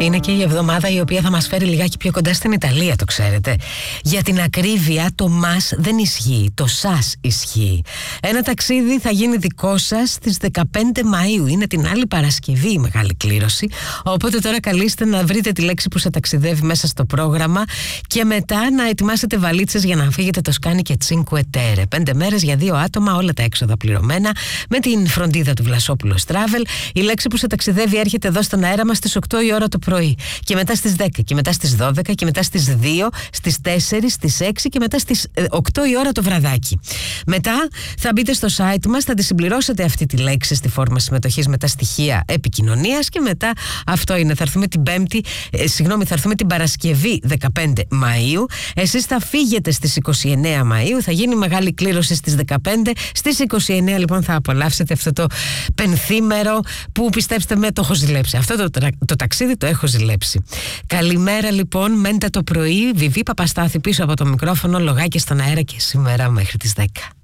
Είναι και η εβδομάδα η οποία θα μας φέρει λιγάκι πιο κοντά στην Ιταλία, το ξέρετε. Για την ακρίβεια, το μας δεν ισχύει, το σας ισχύει. Ένα ταξίδι θα γίνει δικό σας στις 15 Μαΐου. Είναι την άλλη Παρασκευή η μεγάλη κλήρωση. Οπότε τώρα καλείστε να βρείτε τη λέξη που σε ταξιδεύει μέσα στο πρόγραμμα και μετά να ετοιμάσετε βαλίτσες για να φύγετε το Σκάνι και Cinque Terre. 5 μέρες για 2 άτομα, όλα τα έξοδα πληρωμένα, με την φροντίδα του Βλασόπουλος Travel. Η λέξη που σε ταξιδεύει έρχεται εδώ στον αέρα μας στις 8 η ώρα το πρωί. Και μετά στις 10 και μετά στις 12 και μετά στις 2, στις 4, στις 6 και μετά στις 8 η ώρα το βραδάκι. Μετά θα μπείτε στο site μας, θα τη συμπληρώσετε αυτή τη λέξη στη φόρμα συμμετοχής με τα στοιχεία επικοινωνίας και μετά αυτό είναι. Θα έρθουμε θα έρθουμε την Παρασκευή 15 Μαΐου. Εσείς θα φύγετε στις 29 Μαΐου, θα γίνει μεγάλη κλήρωση στις 15. Στις 29 λοιπόν θα απολαύσετε αυτό το πενθήμερο που, πιστέψτε με, το έχω ζηλέψει. Αυτό το ταξίδι το έχω ζηλέψει. Καλημέρα λοιπόν, μέντε το πρωί. Βιβί Παπαστάθη πίσω από το μικρόφωνο, λογάκι στον αέρα και σήμερα μέχρι τις 10.